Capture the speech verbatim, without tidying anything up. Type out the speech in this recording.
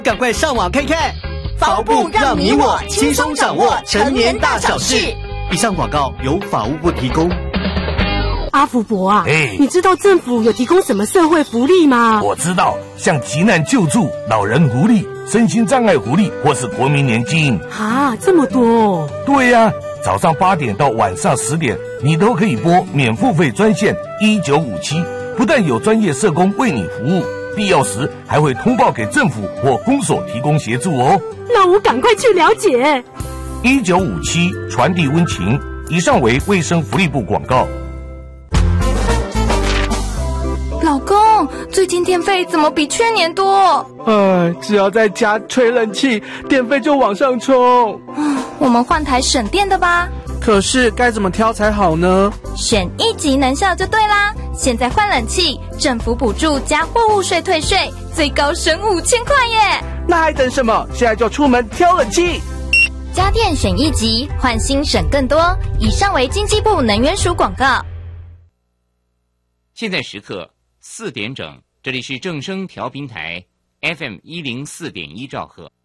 赶快上网看看， 法务部让你我轻松掌握成年大小事。 以上广告由法务部提供。 阿福伯啊， 哎， 你知道政府有提供什么社会福利吗？ 我知道，像急难救助、老人福利、身心障碍福利，或是国民年金。 啊，这么多哦！ 对呀、啊，早上八点到晚上十点，你都可以拨免付费专线一九五七，不但有专业社工为你服务，必要时还会通报给政府或公所提供协助哦。 那我赶快去了解。 一九五七传递温情，以上为卫生福利部广告。 老公，最近电费怎么比去年多？ 哎，只要在家吹冷气，电费就往上冲。 我们换台省电的吧。 可是该怎么挑才好呢？ 选一级能效就对啦！现在换冷气，政府补助加货物税退税，最高省五千块耶！ 那还等什么？现在就出门挑冷气。 家电选一级，换新省更多。以上为经济部能源署广告。 现在时刻四点整，这里是正声调频台 F M 一零四点一兆赫。